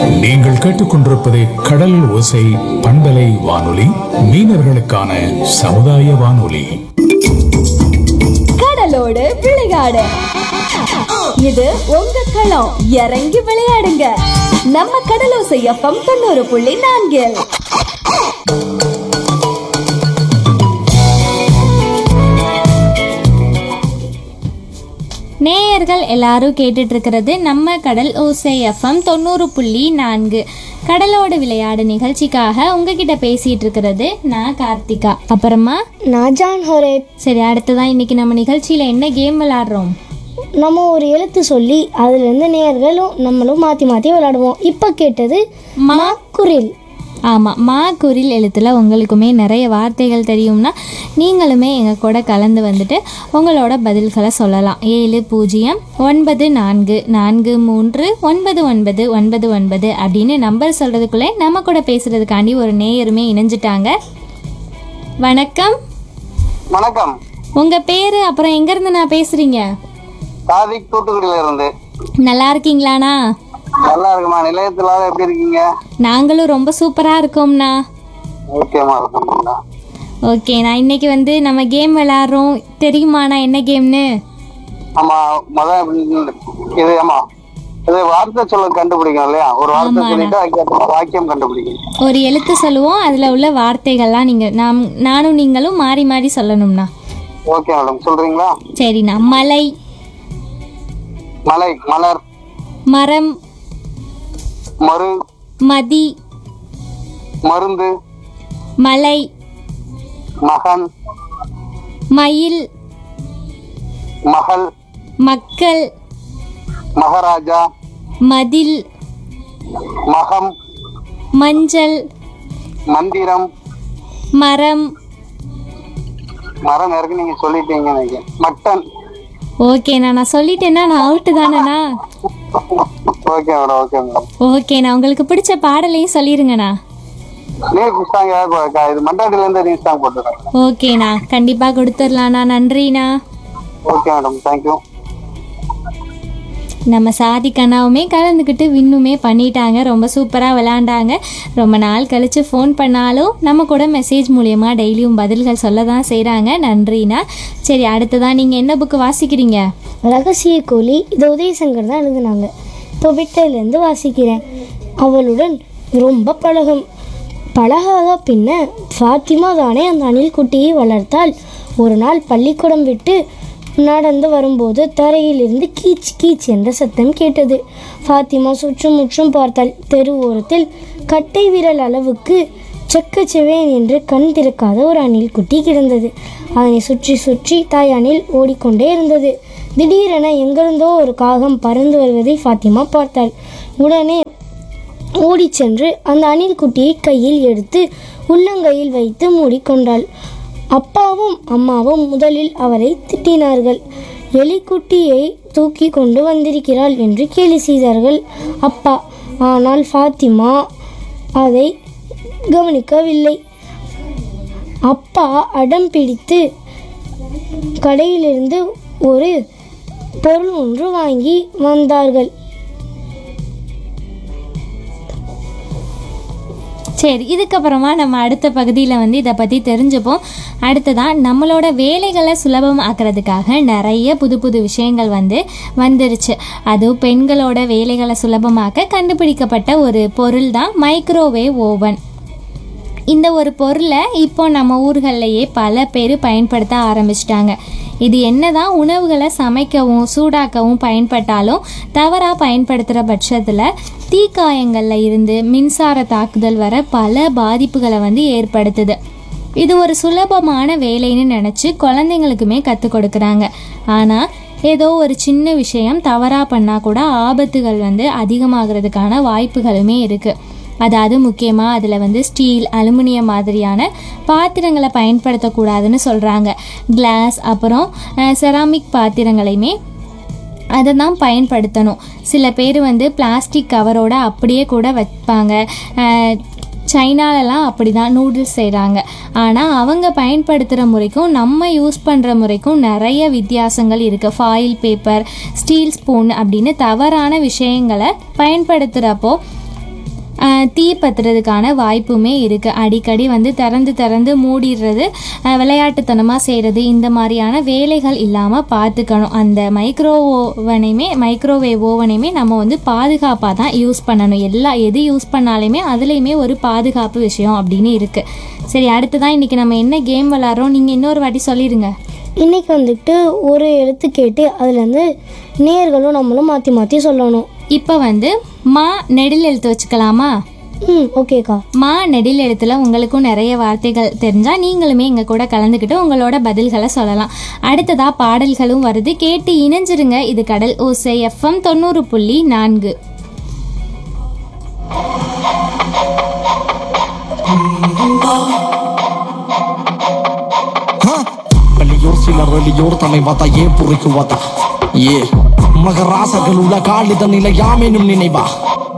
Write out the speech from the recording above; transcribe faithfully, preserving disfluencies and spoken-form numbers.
நீங்கள் கேட்டுக்கொண்டிருப்பது கடல் ஓசை பண்பலை வானொலி, மீனவர்களுக்கான சமுதாய வானொலி. கடலோடு விளையாடு, இது உங்க களம். இறங்கி விளையாடுங்க, நம்ம கடலோசை எஃப்எம் தொண்ணூறு புள்ளி நான்கில். நேயர்கள் எல்லாரும் கேட்டுட்டு இருக்கிறது நம்ம கடல் ஓசை எஃப்எம் தொண்ணூறு புள்ளி நான்கு கடலோடு விளையாடு நிகழ்ச்சிக்காக உங்ககிட்ட பேசிட்டு இருக்கிறது நான் கார்த்திகா, அப்புறமா நான் ஜான் ஹோரேட். சரி, அடுத்ததான் இன்னைக்கு நம்ம நிகழ்ச்சியில என்ன கேம் விளையாடுறோம்? நம்ம ஒரு எழுத்து சொல்லி அதுலேருந்து நேர்களும் நம்மளும் மாற்றி மாற்றி விளையாடுவோம். இப்போ கேட்டது மாக்குரில். ஆமாம், மா குரில் எழுத்தில் உங்களுக்குமே நிறைய வார்த்தைகள் தெரியும்னா நீங்களுமே எங்கள் கூட கலந்து வந்துட்டு உங்களோட பதில்களை சொல்லலாம். ஏழு பூஜ்ஜியம் ஒன்பது நான்கு நான்கு மூன்று ஒன்பது ஒன்பது ஒன்பது ஒன்பது அப்படின்னு நம்பர் சொல்கிறதுக்குள்ளே நம்ம கூட பேசுகிறதுக்காண்டி ஒரு நேயருமே இணைஞ்சிட்டாங்க. வணக்கம். வணக்கம். உங்கள் பேர், அப்புறம் எங்கேருந்து நான் பேசுகிறீங்க? சாதிக், தூத்துக்குடியில இருந்து. நல்லா இருக்கீங்களாண்ணா? நல்லா இருக்குமா. நிலையத்துல எப்படி இருக்கீங்க? நாங்களும் ரொம்ப சூப்பராக இருக்கோம்ண்ணா. ஓகேமா இருக்கோம்ண்ணா. ஓகே, நான் இன்னைக்கு வந்து நம்ம கேம் விளையாடுறோம். தெரியுமாண்ணா என்ன கேம்னு? ஆமா, முத இது ஆமா இது வார்த்தை சொல்ல கண்டுபிடிக்கணும் இல்லையா? ஒரு வார்த்தை சொல்லிட்டு வாக்கியம் கண்டுபிடிக்கணும். ஒரு எழுத்து சொல்லுவோம், அதில் உள்ள வார்த்தைகள்லாம் நீங்கள் நாம் நானும் நீங்களும் மாறி மாறி சொல்லணும்ண்ணா. ஓகே மேடம், சொல்றீங்களா? சரிண்ணா. மலை. மலை, மலர். மரம். மறு. மதி. மருந்து. மலை. மகன். மயில். மகள். மக்கள். மகாராஜா. மதில். மகம். மஞ்சள். மந்திரம். மரம். மரம் இருக்கு, நீங்க சொல்லிட்டீங்க நினைக்கிறேன். மட்டன். ஓகேண்ணா, நான் சொல்லிட்டேன்னா நான் out தானேண்ணா? Okay madam, okay madam. ஓகேண்ணா, உங்களுக்கு பிடிச்ச பாடலையும் சொல்லிருங்கண்ணா. நியூஸ் சாங் ஏதாவது இது மண்டாடில இருந்து நியூஸ் சாங் போட்டுறேன். ஓகேண்ணா, கண்டிப்பாக கொடுத்துடலாண்ணா. நன்றிண்ணா. Okay madam, thank you. நம்ம சாதிக்கண்ணாவுமே கலந்துக்கிட்டு வின்னுமே பண்ணிட்டாங்க. ரொம்ப சூப்பராக விளையாண்டாங்க. ரொம்ப நாள் கழித்து ஃபோன் பண்ணாலும் நம்ம கூட மெசேஜ் மூலயமா டெய்லியும் பதில்கள் சொல்ல தான் செய்கிறாங்க. நன்றிண்ணா. சரி, அடுத்ததான் நீங்கள் என்ன புக்கு வாசிக்கிறீங்க? ரகசிய கோழி. இதை உதயசங்கர் தான் எழுதுனாங்க. இப்போ விட்டையிலேருந்து வாசிக்கிறேன். அவளுடன் ரொம்ப பழகும். பழகாக பின்ன ஃபாத்திமா தானே அந்த அணில் குட்டியை வளர்த்தாள். ஒரு நாள் பள்ளிக்கூடம் விட்டு நடந்து வரும்போது தரையிலிருந்து கீச் கீச் என்ற சத்தம் கேட்டது. ஃபாத்திமா சுற்றும் முற்றும் பார்த்தாள். தெரு ஓரத்தில் கட்டை விரல் அளவுக்கு செக்கச்செவேன் என்று கண் திறக்காத ஒரு அணில் குட்டி கிடந்தது. அதனை சுற்றி சுற்றி தாய் அணில் ஓடிக்கொண்டே இருந்தது. திடீரென எங்கிருந்தோ ஒரு காகம் பறந்து வருவதை ஃபாத்திமா பார்த்தாள். உடனே ஓடி சென்று அந்த அணில் குட்டியை கையில் எடுத்து உள்ளங்கையில் வைத்து மூடிக்கொண்டாள். அப்பாவும் அம்மாவும் முதலில் அவரை திட்டினார்கள். எலிக்குட்டியை தூக்கி கொண்டு வந்திருக்கிறாள் என்று கேலி செய்தார்கள் அப்பா. ஆனால் ஃபாத்திமா அதை கவனிக்கவில்லை. அப்பா அடம் பிடித்து கடையிலிருந்து ஒரு பொருள் ஒன்று வாங்கி வந்தார்கள். சரி, இதுக்கப்புறமா நம்ம அடுத்த பகுதியில் வந்து இதை பற்றி தெரிஞ்சுப்போம். அடுத்ததான் நம்மளோட வேலைகளை சுலபமாக்குறதுக்காக நிறைய புது புது விஷயங்கள் வந்து வந்துருச்சு. அதுவும் பெண்களோட வேலைகளை சுலபமாக்க கண்டுபிடிக்கப்பட்ட ஒரு பொருள் தான் மைக்ரோவேவ் ஓவன். இந்த ஒரு பொருளை இப்போ நம்ம ஊர்கள்லையே பல பேர் பயன்படுத்த ஆரம்பிச்சிட்டாங்க. இது என்னதான் உணவுகளை சமைக்கவும் சூடாக்கவும் பயன்பட்டாலும் தவறாக பயன்படுத்துகிற பட்சத்தில் தீக்காயங்களில் இருந்து மின்சார தாக்குதல் வர பல பாதிப்புகளை வந்து ஏற்படுத்துது. இது ஒரு சுலபமான வேலைன்னு நினச்சி குழந்தைங்களுக்குமே கற்றுக் கொடுக்குறாங்க. ஆனால் ஏதோ ஒரு சின்ன விஷயம் தவறாக பண்ணால் கூட ஆபத்துகள் வந்து அதிகமாகிறதுக்கான வாய்ப்புகளுமே இருக்குது. அதாவது முக்கியமாக அதில் வந்து ஸ்டீல், அலுமினியம் மாதிரியான பாத்திரங்களை பயன்படுத்தக்கூடாதுன்னு சொல்கிறாங்க. கிளாஸ் அப்புறம் செராமிக் பாத்திரங்களையுமே அதை தான் பயன்படுத்தணும். சில பேர் வந்து பிளாஸ்டிக் கவரோட அப்படியே கூட வைப்பாங்க. சைனாலலாம் அப்படி தான் நூடுல்ஸ் செய்கிறாங்க. ஆனால் அவங்க பயன்படுத்துகிற முறைக்கும் நம்ம யூஸ் பண்ணுற முறைக்கும் நிறைய வித்தியாசங்கள் இருக்குது. ஃபாயில் பேப்பர், ஸ்டீல் ஸ்பூன் அப்படின்னு தவறான விஷயங்களை பயன்படுத்துகிறப்போ ஆஹ், தீ பத்துறதுக்கான வாய்ப்புமே இருக்குது. அடிக்கடி வந்து திறந்து திறந்து மூடிடுறது, ஆஹ், விளையாட்டுத்தனமாக செய்கிறது, இந்த மாதிரியான வேலைகள் இல்லாமல் பார்த்துக்கணும். அந்த மைக்ரோ ஓவனையுமே மைக்ரோவேவ் ஓவனையுமே நம்ம வந்து பாதுகாப்பாக தான் யூஸ் பண்ணணும். எல்லா எது யூஸ் பண்ணாலுமே அதுலேயுமே ஒரு பாதுகாப்பு விஷயம் அப்படின்னு இருக்குது. சரி, அடுத்ததான் இன்றைக்கி நம்ம என்ன கேம் விளாட்றோம், நீங்கள் இன்னொரு வாட்டி சொல்லிடுங்க. இன்னைக்கு வந்துட்டு ஒரு எழுத்து கேட்டு அதுலேருந்து நேர்களும் நம்மளும் மாற்றி மாற்றி சொல்லணும். இப்போ வந்து மா நெடில் எழுத்து வச்சுக்கலாமா? ம் ஓகேக்கா. மா நெடில் எழுத்துல உங்களுக்கும் நிறைய வார்த்தைகள் தெரிஞ்சால் நீங்களுமே எங்கள் கூட கலந்துக்கிட்டு உங்களோட பதில்களை சொல்லலாம். அடுத்ததாக பாடல்களும் வருது, கேட்டு இணைஞ்சிருங்க. இது கடல் ஓசை எஃப்எம் தொண்ணூறு புள்ளி நான்கு. வெளியூர் சிலர் வெளியூர் தலை வாத்தா ஏ புரிக்கு வாத்தா ஏ மகராசர்கள் உள்ள காலித நிலையாமேனும் நினைவா